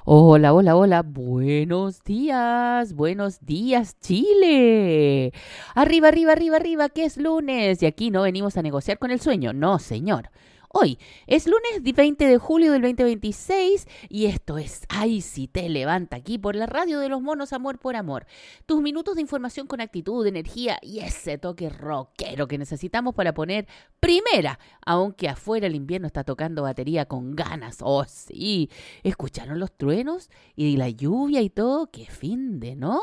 Hola, hola, hola. Buenos días, Chile. Arriba, arriba, arriba, arriba, que es lunes. Y aquí no venimos a negociar con el sueño. No, señor. Hoy es lunes 20 de julio del 2026 y esto es Ay, si te levanta aquí por la radio de los monos Amor por Amor. Tus minutos de información con actitud, energía y ese toque rockero que necesitamos para poner primera, aunque afuera el invierno está tocando batería con ganas. Oh, sí. ¿Escucharon los truenos y la lluvia y todo? ¡Qué fin de, ¿no?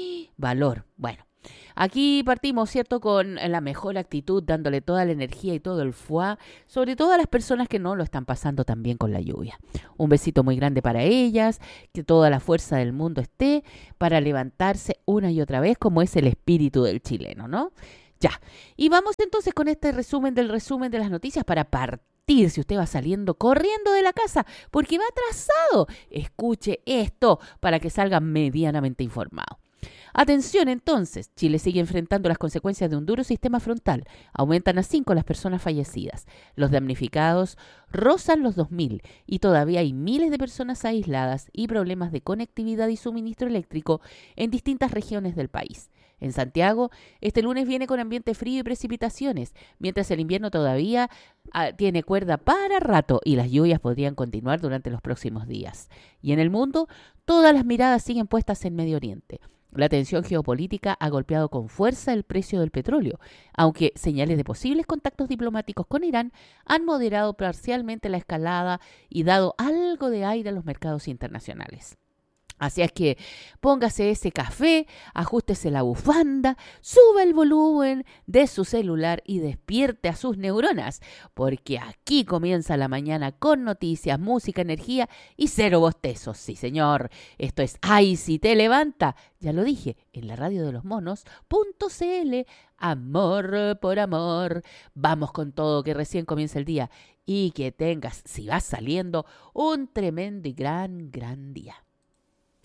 Valor. Bueno. Aquí partimos, ¿cierto?, con la mejor actitud, dándole toda la energía y todo el fuá, sobre todo a las personas que no lo están pasando tan bien con la lluvia. Un besito muy grande para ellas, que toda la fuerza del mundo esté para levantarse una y otra vez, como es el espíritu del chileno, ¿no? Ya, y vamos entonces con este resumen de las noticias para partir. Si usted va saliendo corriendo de la casa porque va atrasado, escuche esto para que salga medianamente informado. Atención entonces, Chile sigue enfrentando las consecuencias de un duro sistema frontal. Aumentan a 5 las personas fallecidas. Los damnificados rozan los 2.000 y todavía hay miles de personas aisladas y problemas de conectividad y suministro eléctrico en distintas regiones del país. En Santiago, este lunes viene con ambiente frío y precipitaciones, mientras el invierno todavía tiene cuerda para rato y las lluvias podrían continuar durante los próximos días. Y en el mundo, todas las miradas siguen puestas en Medio Oriente. La tensión geopolítica ha golpeado con fuerza el precio del petróleo, aunque señales de posibles contactos diplomáticos con Irán han moderado parcialmente la escalada y dado algo de aire a los mercados internacionales. Así es que póngase ese café, ajústese la bufanda, suba el volumen de su celular y despierte a sus neuronas, porque aquí comienza la mañana con noticias, música, energía y cero bostezos. Sí, señor, esto es Ay, si te levanta, ya lo dije, en la radio de los monos.cl, amor por amor. Vamos con todo, que recién comienza el día y que tengas, si vas saliendo, un tremendo y gran día.